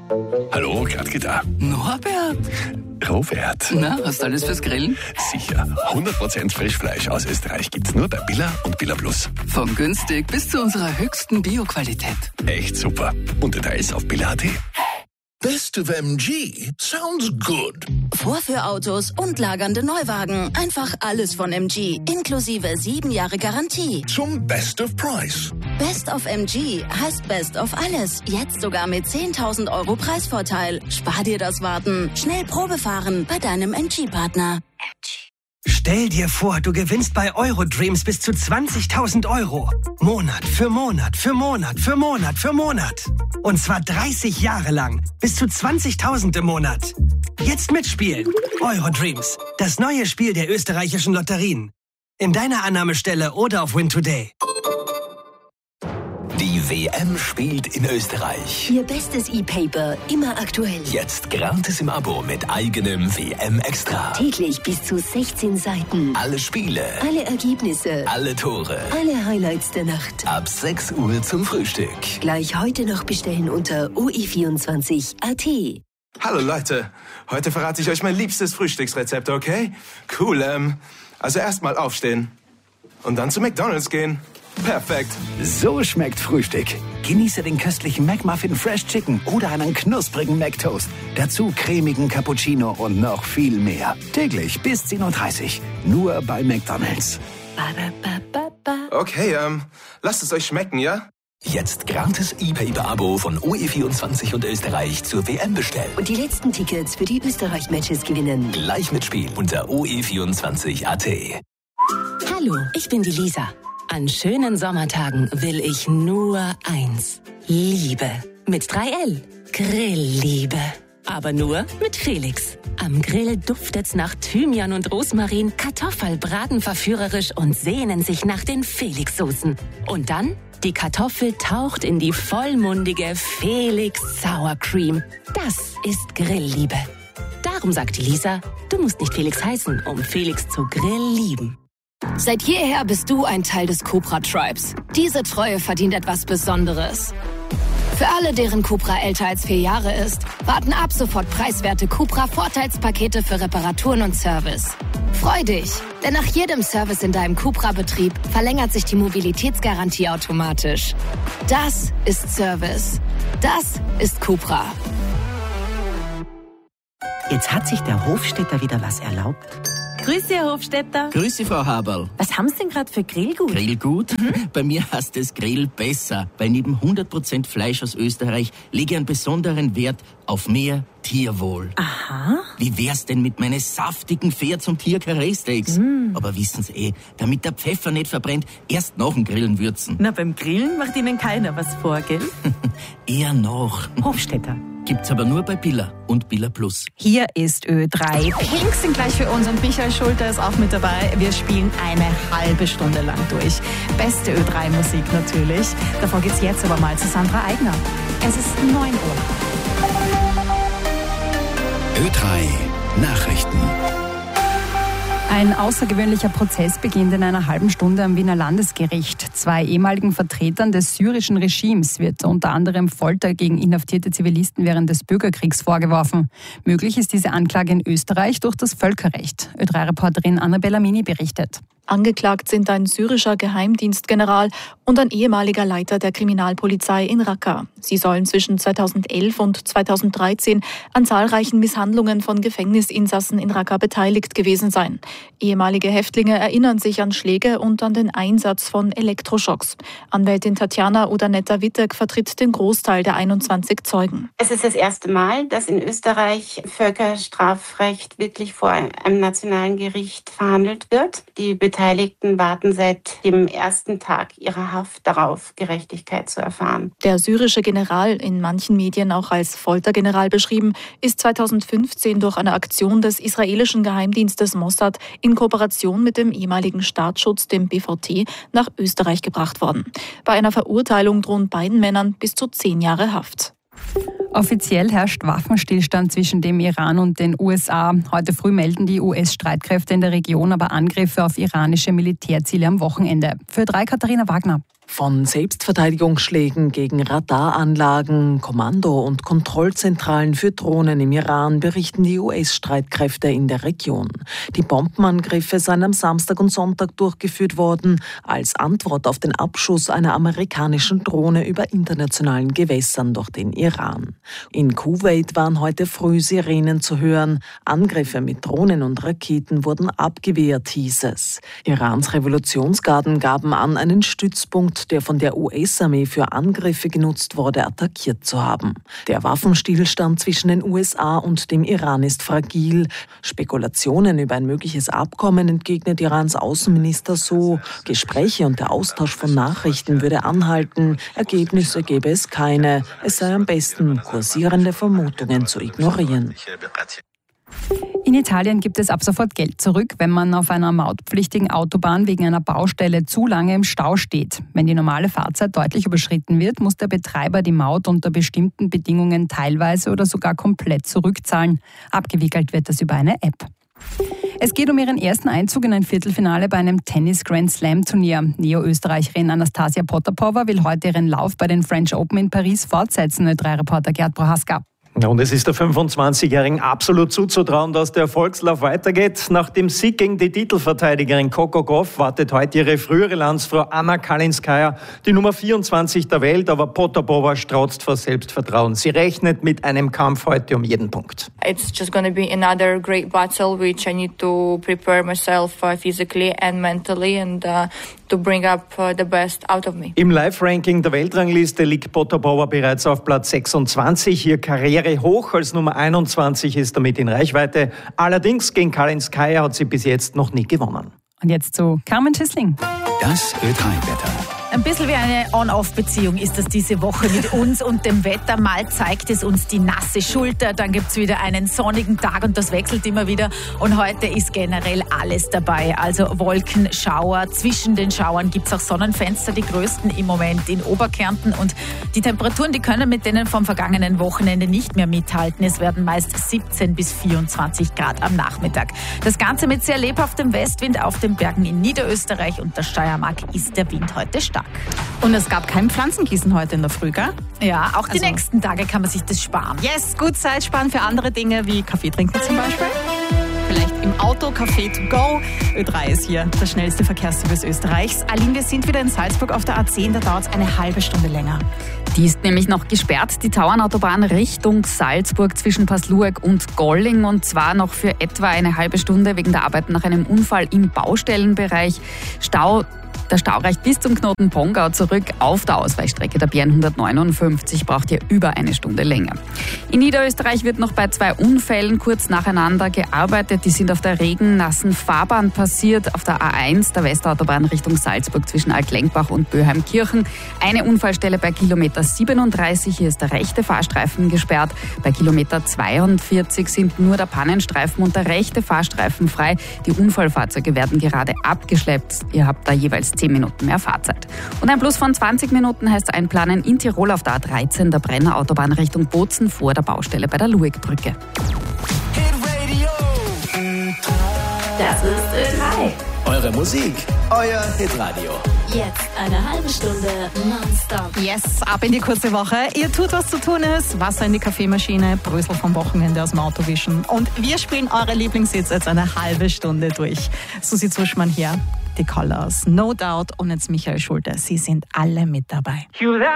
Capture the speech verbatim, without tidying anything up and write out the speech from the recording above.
Hallo, Gradke da. Norbert. Robert. Na, hast du alles fürs Grillen? Sicher. hundert Prozent Frischfleisch aus Österreich gibt's nur bei Billa und Billa Plus. Von günstig bis zu unserer höchsten Bio-Qualität. Echt super. Und Details auf billa punkt at. Best of M G sounds good. Vorführautos und lagernde Neuwagen. Einfach alles von M G, inklusive sieben Jahre Garantie. Zum Best of Price. Best of M G heißt Best of alles. Jetzt sogar mit zehntausend Euro Preisvorteil. Spar dir das Warten. Schnell Probe fahren bei deinem M G-Partner. M G. Stell dir vor, du gewinnst bei Eurodreams bis zu zwanzigtausend Euro. Monat für Monat für Monat für Monat für Monat. Und zwar dreißig Jahre lang. Bis zu zwanzigtausend im Monat. Jetzt mitspielen. Eurodreams. Das neue Spiel der österreichischen Lotterien. In deiner Annahmestelle oder auf Win Today. Die W M spielt in Österreich. Ihr bestes E-Paper, immer aktuell. Jetzt gratis im Abo mit eigenem W M-Extra. Täglich bis zu sechzehn Seiten. Alle Spiele. Alle Ergebnisse. Alle Tore. Alle Highlights der Nacht. Ab sechs Uhr zum Frühstück. Gleich heute noch bestellen unter o e vierundzwanzig punkt a t. Hallo Leute, heute verrate ich euch mein liebstes Frühstücksrezept, okay? Cool, ähm, also erstmal aufstehen und dann zu McDonald's gehen. Perfekt. So schmeckt Frühstück. Genieße den köstlichen McMuffin Fresh Chicken oder einen knusprigen McToast. Dazu cremigen Cappuccino und noch viel mehr. Täglich bis zehn Uhr dreißig. Nur bei McDonald's. Okay, ähm, lasst es euch schmecken, ja? Jetzt gratis E-Paper-Abo von O E vierundzwanzig und Österreich zur W M bestellen. Und die letzten Tickets für die Österreich-Matches gewinnen. Gleich mitspielen unter o e vierundzwanzig punkt a t. Hallo, ich bin die Lisa. An schönen Sommertagen will ich nur eins. Liebe. Mit drei L. Grillliebe. Aber nur mit Felix. Am Grill duftet's nach Thymian und Rosmarin, Kartoffel braten verführerisch und sehnen sich nach den Felix-Soßen. Und dann, die Kartoffel taucht in die vollmundige Felix Sour Cream. Das ist Grillliebe. Darum sagt die Lisa, du musst nicht Felix heißen, um Felix zu Grill lieben. Seit jeher bist du ein Teil des Cupra Tribes. Diese Treue verdient etwas Besonderes. Für alle, deren Cupra älter als vier Jahre ist, warten ab sofort preiswerte Cupra-Vorteilspakete für Reparaturen und Service. Freu dich, denn nach jedem Service in deinem Cupra-Betrieb verlängert sich die Mobilitätsgarantie automatisch. Das ist Service. Das ist Cupra. Jetzt hat sich der Hofstädter wieder was erlaubt. Grüß Sie, Herr Hofstädter. Grüß Sie, Frau Haberl. Was haben Sie denn gerade für Grillgut? Grillgut? Mhm. Bei mir heißt es Grill besser, weil neben hundert Prozent Fleisch aus Österreich lege ich einen besonderen Wert auf mehr Tierwohl. Aha. Wie wär's denn mit meinen saftigen Pferd- und Tier-Karree-Steaks? Mm. Aber wissen Sie eh, damit der Pfeffer nicht verbrennt, erst nach dem Grillen würzen. Na, beim Grillen macht Ihnen keiner was vor, gell? Eher noch. Hofstädter. Gibt's aber nur bei Billa und Billa Plus. Hier ist Ö drei. Pinks sind gleich für uns und Michael Schulter ist auch mit dabei. Wir spielen eine halbe Stunde lang durch. Beste Ö drei Musik natürlich. Davor geht's jetzt aber mal zu Sandra Eigner. Es ist neun Uhr. Ö drei Nachrichten. Ein außergewöhnlicher Prozess beginnt in einer halben Stunde am Wiener Landesgericht. Zwei ehemaligen Vertretern des syrischen Regimes wird unter anderem Folter gegen inhaftierte Zivilisten während des Bürgerkriegs vorgeworfen. Möglich ist diese Anklage in Österreich durch das Völkerrecht. Ö drei Reporterin Annabella Mini berichtet. Angeklagt sind ein syrischer Geheimdienstgeneral und ein ehemaliger Leiter der Kriminalpolizei in Raqqa. Sie sollen zwischen zweitausendelf und zweitausenddreizehn an zahlreichen Misshandlungen von Gefängnisinsassen in Raqqa beteiligt gewesen sein. Ehemalige Häftlinge erinnern sich an Schläge und an den Einsatz von Elektroschocks. Anwältin Tatjana Udaneta-Wittek vertritt den Großteil der einundzwanzig Zeugen. Es ist das erste Mal, dass in Österreich Völkerstrafrecht wirklich vor einem nationalen Gericht verhandelt wird. Die Beteiligten warten seit dem ersten Tag ihrer Haft darauf, Gerechtigkeit zu erfahren. Der syrische General, in manchen Medien auch als Foltergeneral beschrieben, ist zweitausendfünfzehn durch eine Aktion des israelischen Geheimdienstes Mossad in Kooperation mit dem ehemaligen Staatsschutz, dem B V T, nach Österreich gebracht worden. Bei einer Verurteilung drohen beiden Männern bis zu zehn Jahre Haft. Offiziell herrscht Waffenstillstand zwischen dem Iran und den U S A. Heute früh melden die U S-Streitkräfte in der Region aber Angriffe auf iranische Militärziele am Wochenende. Für drei Katharina Wagner. Von Selbstverteidigungsschlägen gegen Radaranlagen, Kommando- und Kontrollzentralen für Drohnen im Iran berichten die U S-Streitkräfte in der Region. Die Bombenangriffe seien am Samstag und Sonntag durchgeführt worden, als Antwort auf den Abschuss einer amerikanischen Drohne über internationalen Gewässern durch den Iran. In Kuwait waren heute früh Sirenen zu hören. Angriffe mit Drohnen und Raketen wurden abgewehrt, hieß es. Irans Revolutionsgarden gaben an, einen Stützpunkt, der von der U S-Armee für Angriffe genutzt wurde, attackiert zu haben. Der Waffenstillstand zwischen den U S A und dem Iran ist fragil. Spekulationen über ein mögliches Abkommen entgegnet Irans Außenminister so. Gespräche und der Austausch von Nachrichten würde anhalten. Ergebnisse gäbe es keine. Es sei am besten, kursierende Vermutungen zu ignorieren. In Italien gibt es ab sofort Geld zurück, wenn man auf einer mautpflichtigen Autobahn wegen einer Baustelle zu lange im Stau steht. Wenn die normale Fahrzeit deutlich überschritten wird, muss der Betreiber die Maut unter bestimmten Bedingungen teilweise oder sogar komplett zurückzahlen. Abgewickelt wird das über eine App. Es geht um ihren ersten Einzug in ein Viertelfinale bei einem Tennis-Grand-Slam-Turnier. Neo-Österreicherin Anastasia Potapova will heute ihren Lauf bei den French Open in Paris fortsetzen, Ö drei Reporter Gerd Prohaska. Und es ist der fünfundzwanzigjährigen absolut zuzutrauen, dass der Erfolgslauf weitergeht. Nach dem Sieg gegen die Titelverteidigerin Coco Gauff wartet heute ihre frühere Landsfrau Anna Kalinskaya, die Nummer vierundzwanzig der Welt, aber Potapova strotzt vor Selbstvertrauen. Sie rechnet mit einem Kampf heute um jeden Punkt. It's just going to be another great battle, which I need to prepare myself uh, physically and mentally and uh, to bring up uh, the best out of me. Im Live-Ranking der Weltrangliste liegt Potapova bereits auf Platz sechsundzwanzig. Ihr Karriere hoch als Nummer einundzwanzig ist damit in Reichweite. Allerdings gegen Kalinskaya hat sie bis jetzt noch nie gewonnen. Und jetzt zu Carmen Schissling. Das Ö drei Wetter. Ein bisschen wie eine On-Off-Beziehung ist das diese Woche mit uns und dem Wetter. Mal zeigt es uns die nasse Schulter, dann gibt es wieder einen sonnigen Tag und das wechselt immer wieder. Und heute ist generell alles dabei. Also Wolken, Schauer, zwischen den Schauern gibt es auch Sonnenfenster, die größten im Moment in Oberkärnten. Und die Temperaturen, die können mit denen vom vergangenen Wochenende nicht mehr mithalten. Es werden meist siebzehn bis vierundzwanzig Grad am Nachmittag. Das Ganze mit sehr lebhaftem Westwind auf den Bergen in Niederösterreich und der Steiermark ist der Wind heute stark. Und es gab kein Pflanzengießen heute in der Früh, gell? Ja, auch die Also- nächsten Tage kann man sich das sparen. Yes, gut Zeit sparen für andere Dinge wie Kaffee trinken zum Beispiel. Vielleicht im Auto, Kaffee to go. Ö drei ist hier, das schnellste Verkehrsservice Österreichs. Aline, wir sind wieder in Salzburg auf der A zehn, da dauert es eine halbe Stunde länger. Die ist nämlich noch gesperrt, die Tauernautobahn Richtung Salzburg zwischen Paslueck und Golling, und zwar noch für etwa eine halbe Stunde wegen der Arbeiten nach einem Unfall im Baustellenbereich. Stau Der Stau reicht bis zum Knoten Pongau zurück. Auf der Ausweichstrecke der B N hundertneunundfünfzig braucht ihr über eine Stunde länger. In Niederösterreich wird noch bei zwei Unfällen kurz nacheinander gearbeitet. Die sind auf der regennassen Fahrbahn passiert. Auf der A eins, der Westautobahn Richtung Salzburg zwischen Altlenkbach und Böheimkirchen. Eine Unfallstelle bei Kilometer siebenunddreißig. Hier ist der rechte Fahrstreifen gesperrt. Bei Kilometer zweiundvierzig sind nur der Pannenstreifen und der rechte Fahrstreifen frei. Die Unfallfahrzeuge werden gerade abgeschleppt. Ihr habt da jeweils zehn Minuten mehr Fahrzeit. Und ein Plus von zwanzig Minuten heißt einplanen in Tirol auf der A dreizehn, der Brenner Autobahn Richtung Bozen vor der Baustelle bei der Luegbrücke. Das ist Ö drei. Eure Musik, euer Hitradio. Jetzt eine halbe Stunde nonstop. Yes, ab in die kurze Woche. Ihr tut, was zu tun ist. Wasser in die Kaffeemaschine, Brösel vom Wochenende aus dem Auto wischen. Und wir spielen eure Lieblingshits jetzt eine halbe Stunde durch. Susi Zuschmann hier, die Colors, No Doubt und jetzt Michael Schulte. Sie sind alle mit dabei.